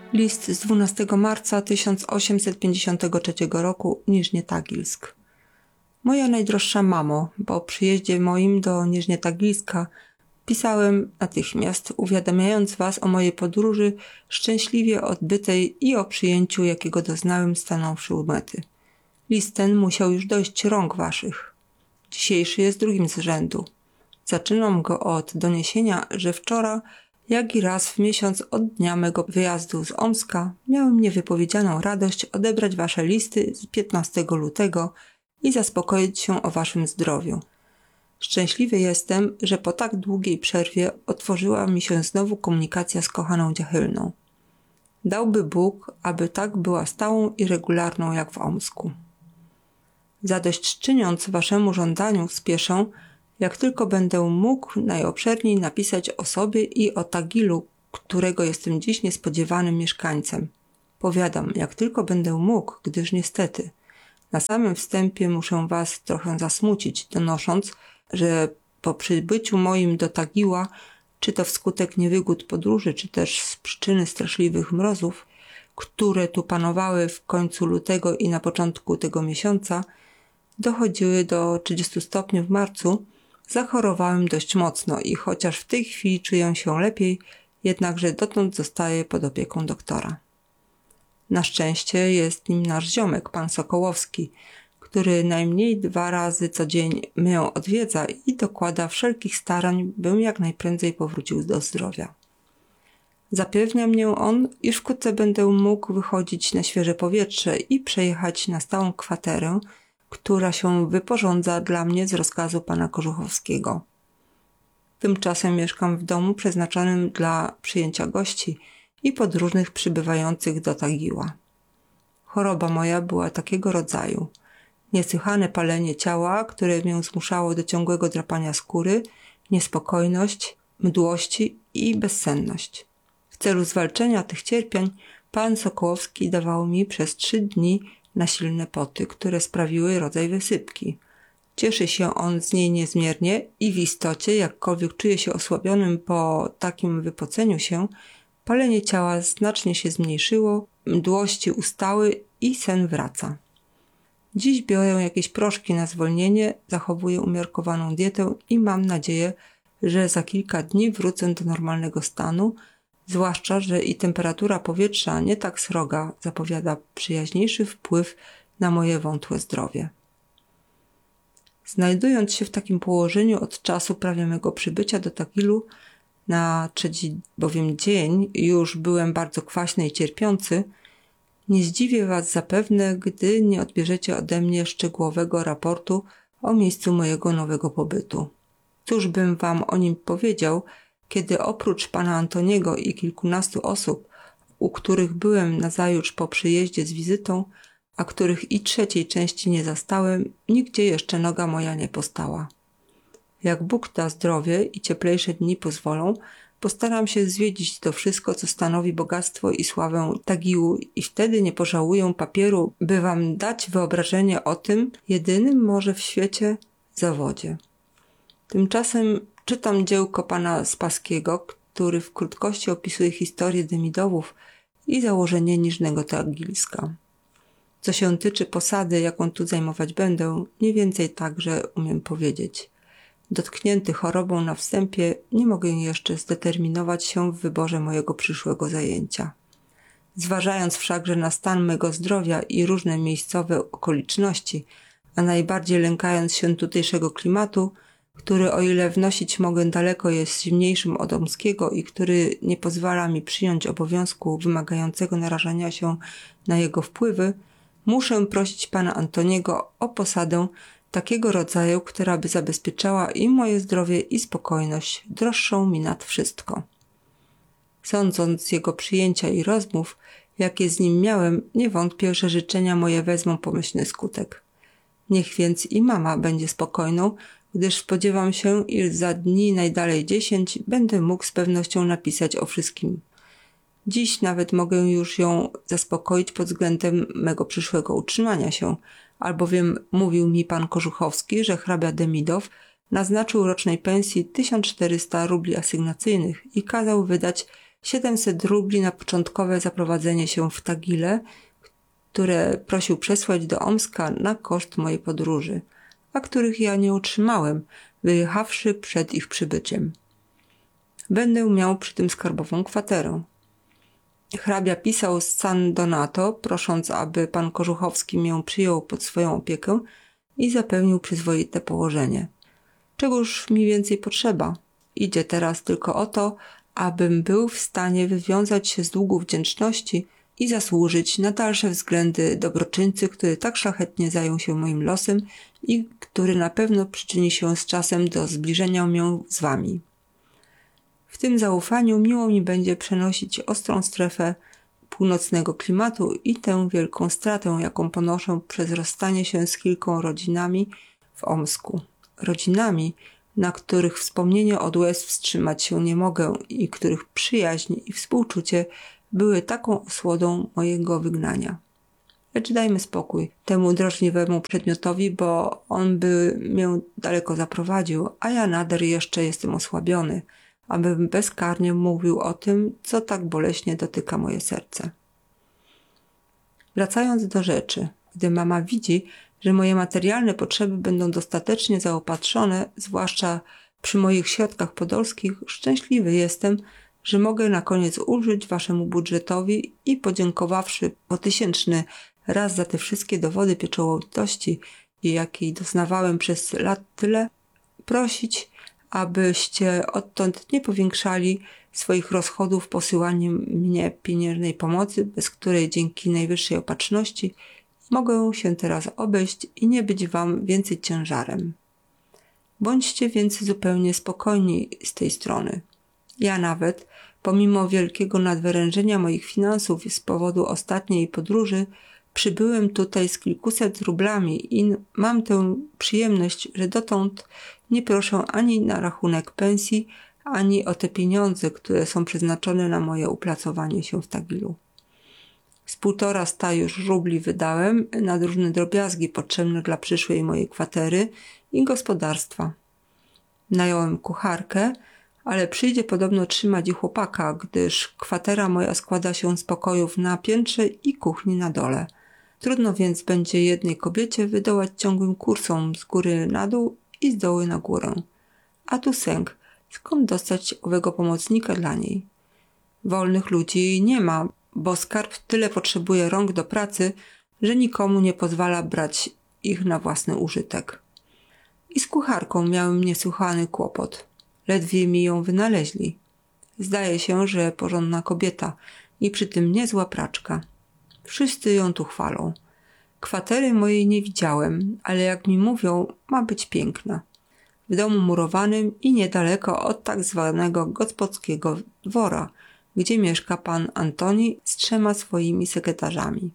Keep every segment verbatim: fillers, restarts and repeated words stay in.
List z dwunastego marca tysiąc osiemset pięćdziesiątego trzeciego roku, Niżnie Tagilsk. Moja najdroższa mamo, po przyjeździe moim do Niżnie Tagilska pisałem natychmiast, uwiadamiając was o mojej podróży szczęśliwie odbytej i o przyjęciu, jakiego doznałem stanąwszy u mety. List ten musiał już dojść rąk waszych. Dzisiejszy jest drugim z rzędu. Zaczynam go od doniesienia, że wczoraj, jak i raz w miesiąc od dnia mego wyjazdu z Omska, miałem niewypowiedzianą radość odebrać wasze listy z piętnastego lutego i zaspokoić się o waszym zdrowiu. Szczęśliwy jestem, że po tak długiej przerwie otworzyła mi się znowu komunikacja z kochaną Dziachylną. Dałby Bóg, aby tak była stałą i regularną jak w Omsku. Zadośćczyniąc waszemu żądaniu, spieszę, jak tylko będę mógł, najobszerniej napisać o sobie i o Tagilu, którego jestem dziś niespodziewanym mieszkańcem. Powiadam, jak tylko będę mógł, gdyż niestety na samym wstępie muszę was trochę zasmucić, donosząc, że po przybyciu moim do Tagiła, czy to wskutek niewygód podróży, czy też z przyczyny straszliwych mrozów, które tu panowały w końcu lutego i na początku tego miesiąca, dochodziły do trzydziestu stopni w marcu, zachorowałem dość mocno i chociaż w tej chwili czuję się lepiej, jednakże dotąd zostaję pod opieką doktora. Na szczęście jest nim nasz ziomek, pan Sokołowski, który najmniej dwa razy co dzień mnie odwiedza i dokłada wszelkich starań, bym jak najprędzej powrócił do zdrowia. Zapewnia mnie on, iż wkrótce będę mógł wychodzić na świeże powietrze i przejechać na stałą kwaterę, która się wyporządza dla mnie z rozkazu pana Korzuchowskiego. Tymczasem mieszkam w domu przeznaczonym dla przyjęcia gości i podróżnych przybywających do Tagiła. Choroba moja była takiego rodzaju. Niesłychane palenie ciała, które mię zmuszało do ciągłego drapania skóry, niespokojność, mdłości i bezsenność. W celu zwalczenia tych cierpień pan Sokołowski dawał mi przez trzy dni nasilne poty, które sprawiły rodzaj wysypki. Cieszy się on z niej niezmiernie i w istocie, jakkolwiek czuje się osłabionym po takim wypoceniu się, palenie ciała znacznie się zmniejszyło, mdłości ustały i sen wraca. Dziś biorę jakieś proszki na zwolnienie, zachowuję umiarkowaną dietę i mam nadzieję, że za kilka dni wrócę do normalnego stanu, zwłaszcza, że i temperatura powietrza nie tak sroga zapowiada przyjaźniejszy wpływ na moje wątłe zdrowie. Znajdując się w takim położeniu od czasu prawie mego przybycia do Tagilu, na trzeci bowiem dzień już byłem bardzo kwaśny i cierpiący, nie zdziwię was zapewne, gdy nie odbierzecie ode mnie szczegółowego raportu o miejscu mojego nowego pobytu. Cóż bym wam o nim powiedział, kiedy oprócz pana Antoniego i kilkunastu osób, u których byłem nazajutrz po przyjeździe z wizytą, a których i trzeciej części nie zastałem, nigdzie jeszcze noga moja nie postała. Jak Bóg da zdrowie i cieplejsze dni pozwolą, postaram się zwiedzić to wszystko, co stanowi bogactwo i sławę Tagiłu i wtedy nie pożałuję papieru, by wam dać wyobrażenie o tym jedynym może w świecie zawodzie. Tymczasem czytam dziełko pana Spaskiego, który w krótkości opisuje historię Demidowów i założenie Niżnego Tagilska. Co się tyczy posady, jaką tu zajmować będę, mniej więcej także umiem powiedzieć. Dotknięty chorobą na wstępie, nie mogę jeszcze zdeterminować się w wyborze mojego przyszłego zajęcia. Zważając wszakże na stan mego zdrowia i różne miejscowe okoliczności, a najbardziej lękając się tutejszego klimatu, który o ile wnosić mogę daleko jest zimniejszym od omskiego i który nie pozwala mi przyjąć obowiązku wymagającego narażania się na jego wpływy, muszę prosić pana Antoniego o posadę takiego rodzaju, która by zabezpieczała i moje zdrowie i spokojność, droższą mi nad wszystko. Sądząc z jego przyjęcia i rozmów, jakie z nim miałem, nie wątpię, że życzenia moje wezmą pomyślny skutek. Niech więc i mama będzie spokojną, gdyż spodziewam się, iż za dni najdalej dziesięć będę mógł z pewnością napisać o wszystkim. Dziś nawet mogę już ją zaspokoić pod względem mego przyszłego utrzymania się, albowiem mówił mi pan Korzuchowski, że hrabia Demidow naznaczył rocznej pensji tysiąc czterysta rubli asygnacyjnych i kazał wydać siedemset rubli na początkowe zaprowadzenie się w Tagile, które prosił przesłać do Omska na koszt mojej podróży, a których ja nie otrzymałem, wyjechawszy przed ich przybyciem. Będę miał przy tym skarbową kwaterę. Hrabia pisał z San Donato, prosząc, aby pan Korzuchowski mię przyjął pod swoją opiekę i zapewnił przyzwoite położenie. Czegoż mi więcej potrzeba? Idzie teraz tylko o to, abym był w stanie wywiązać się z długu wdzięczności i zasłużyć na dalsze względy dobroczyńcy, który tak szlachetnie zajął się moim losem i który na pewno przyczyni się z czasem do zbliżenia mnie z wami. W tym zaufaniu miło mi będzie przenosić ostrą strefę północnego klimatu i tę wielką stratę, jaką ponoszę przez rozstanie się z kilką rodzinami w Omsku. Rodzinami, na których wspomnienie od łez wstrzymać się nie mogę i których przyjaźń i współczucie były taką osłodą mojego wygnania. Lecz dajmy spokój temu drażliwemu przedmiotowi, bo on by mnie daleko zaprowadził, a ja nader jeszcze jestem osłabiony, abym bezkarnie mówił o tym, co tak boleśnie dotyka moje serce. Wracając do rzeczy, gdy mama widzi, że moje materialne potrzeby będą dostatecznie zaopatrzone, zwłaszcza przy moich środkach podolskich, szczęśliwy jestem, że mogę na koniec ulżyć waszemu budżetowi i podziękowawszy po tysięczny raz za te wszystkie dowody pieczołowitości, jakiej doznawałem przez lat tyle, prosić, abyście odtąd nie powiększali swoich rozchodów posyłaniem mnie pieniężnej pomocy, bez której dzięki najwyższej opatrzności mogę się teraz obejść i nie być wam więcej ciężarem. Bądźcie więc zupełnie spokojni z tej strony. Ja nawet, pomimo wielkiego nadwyrężenia moich finansów z powodu ostatniej podróży, przybyłem tutaj z kilkuset rublami i mam tę przyjemność, że dotąd nie proszę ani na rachunek pensji, ani o te pieniądze, które są przeznaczone na moje uplacowanie się w Tagilu. Z półtora sta już rubli wydałem na różne drobiazgi potrzebne dla przyszłej mojej kwatery i gospodarstwa. Nająłem kucharkę, ale przyjdzie podobno trzymać i chłopaka, gdyż kwatera moja składa się z pokojów na piętrze i kuchni na dole. Trudno więc będzie jednej kobiecie wydołać ciągłym kursom z góry na dół i z dołu na górę. A tu sęk, skąd dostać owego pomocnika dla niej? Wolnych ludzi nie ma, bo skarb tyle potrzebuje rąk do pracy, że nikomu nie pozwala brać ich na własny użytek. I z kucharką miałem niesłychany kłopot. Ledwie mi ją wynaleźli. Zdaje się, że porządna kobieta i przy tym niezła praczka. Wszyscy ją tu chwalą. Kwatery mojej nie widziałem, ale jak mi mówią, ma być piękna. W domu murowanym i niedaleko od tak zwanego gospodskiego dwora, gdzie mieszka pan Antoni z trzema swoimi sekretarzami.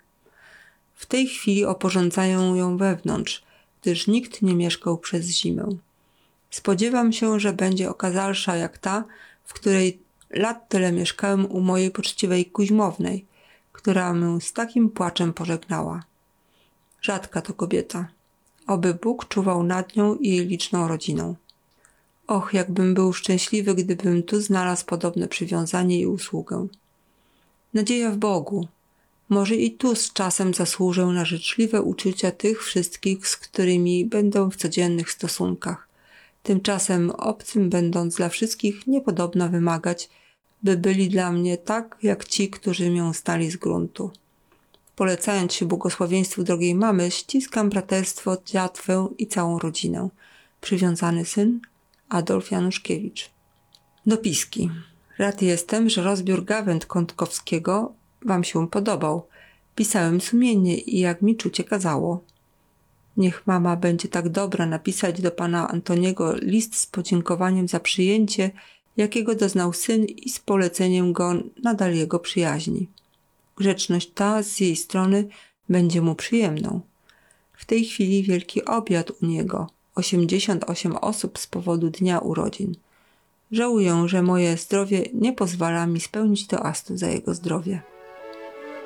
W tej chwili oporządzają ją wewnątrz, gdyż nikt nie mieszkał przez zimę. Spodziewam się, że będzie okazalsza jak ta, w której lat tyle mieszkałem u mojej poczciwej Kuźmownej, która mnie z takim płaczem pożegnała. Rzadka to kobieta. Oby Bóg czuwał nad nią i jej liczną rodziną. Och, jakbym był szczęśliwy, gdybym tu znalazł podobne przywiązanie i usługę. Nadzieja w Bogu. Może i tu z czasem zasłużę na życzliwe uczucia tych wszystkich, z którymi będę w codziennych stosunkach. Tymczasem obcym będąc dla wszystkich niepodobna wymagać, by byli dla mnie tak, jak ci, którzy mię stali z gruntu. Polecając się błogosławieństwu drogiej mamy, ściskam braterstwo, dziatwę i całą rodzinę. Przywiązany syn Adolf Januszkiewicz. Dopiski. Rad jestem, że rozbiór gawęd Kątkowskiego wam się podobał. Pisałem sumiennie i jak mi czucie kazało. Niech mama będzie tak dobra napisać do pana Antoniego list z podziękowaniem za przyjęcie, jakiego doznał syn i z poleceniem go nadal jego przyjaźni. Grzeczność ta z jej strony będzie mu przyjemną. W tej chwili wielki obiad u niego, osiemdziesiąt osiem osób z powodu dnia urodzin. Żałuję, że moje zdrowie nie pozwala mi spełnić toastu za jego zdrowie.